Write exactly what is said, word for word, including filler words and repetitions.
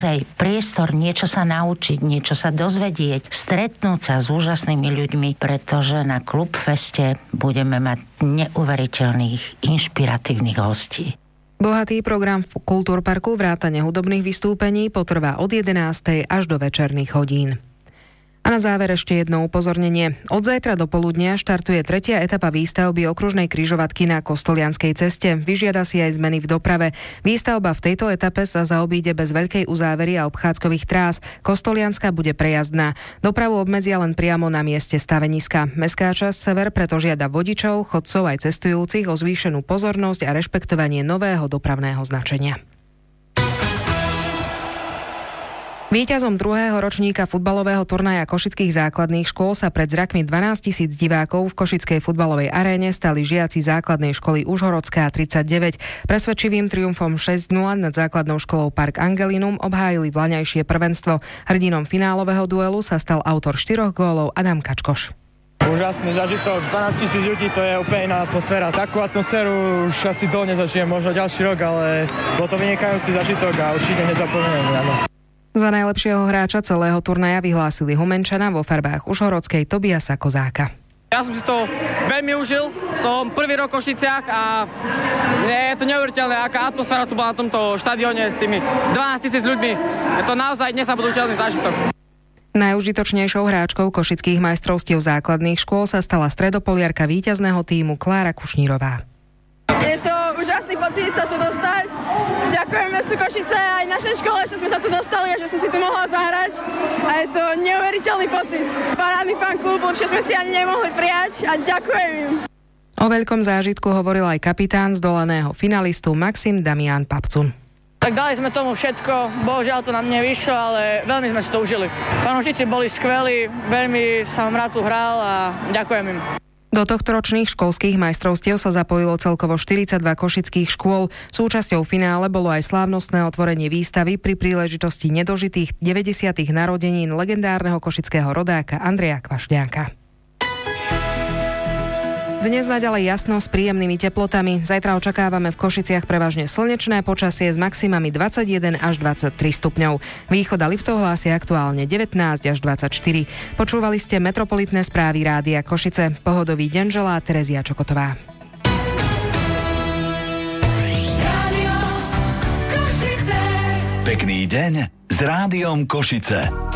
aj priestor niečo sa naučiť, niečo sa dozvedieť, stretnúť sa s úžasnými ľuďmi, pretože na Klubfeste budeme mať neuveriteľných, inšpiratívnych hostí. Bohatý program v Kultúrparku vrátane hudobných vystúpení potrvá od jedenástej až do večerných hodín. A na záver ešte jedno upozornenie. Od zajtra do poludnia štartuje tretia etapa výstavby okružnej križovatky na Kostolianskej ceste. Vyžiada si aj zmeny v doprave. Výstavba v tejto etape sa zaobíde bez veľkej uzávery a obchádzkových trás. Kostolianska bude prejazdná. Dopravu obmedzia len priamo na mieste staveniska. Mestská časť Sever preto žiada vodičov, chodcov aj cestujúcich o zvýšenú pozornosť a rešpektovanie nového dopravného značenia. Víťazom druhého ročníka futbalového turnaja košických základných škôl sa pred zrakmi dvanásťtisíc divákov v košickej futbalovej aréne stali žiaci základnej školy Užhorodská tridsaťdeväť. Presvedčivým triumfom šesť nula nad základnou školou Park Angelinum obhájili vlaňajšie prvenstvo. Hrdinom finálového duelu sa stal autor štyroch gólov Adam Kačkoš. Úžasný zažitok, dvanásťtisíc ľudí, to je úplne iná atmosféra. Takú atmosféru už asi dlho nezažijem, možno ďalší rok, ale bol to vynikajúci zažitok a určite nezapomenem. Áno. Za najlepšieho hráča celého turnaja vyhlásili Humenčana vo farbách Užhorodskej Tobiasa Kozáka. Ja som si to veľmi užil, som prvý rok v Košiciach a je to neuveriteľné, aká atmosféra tu bola na tomto štadióne s tými dvanásťtisíc ľuďmi. Je to naozaj nezabudnutelný zážitok. Najužitočnejšou hráčkou košických majstrovstiev základných škôl sa stala stredopoliarka víťazného tímu Klára Kušnírová. Je to úžasný pocit sa tu dostať. Ďakujem mestu Košice aj našej škole, že sme sa tu dostali a že som si tu mohla zahrať. A je to neuveriteľný pocit. Parádny fanklub, lepšie sme si ani nemohli prijať a ďakujem im. O veľkom zážitku hovoril aj kapitán zdolaného finalistu Maxim Damian Papcun. Tak dali sme tomu všetko, bohužiaľ to nám nevyšlo, ale veľmi sme si to užili. Fanúšici boli skvelí, veľmi som rád tu hral a ďakujem im. Do tohtoročných školských majstrovstiev sa zapojilo celkovo štyridsaťdva košických škôl. Súčasťou finále bolo aj slávnostné otvorenie výstavy pri príležitosti nedožitých deväťdesiatych narodenín legendárneho košického rodáka Andreja Kvašňáka. Dnes naďalej jasno s príjemnými teplotami. Zajtra očakávame v Košiciach prevažne slnečné počasie s maximami dvadsaťjeden až dvadsaťtri stupňov. Východ a Liptov hlásia aktuálne devätnásť až dvadsaťštyri. Počúvali ste metropolitné správy Rádia Košice. Pohodový deň želá Terezia Čokotová. Pekný deň s Rádiom Košice.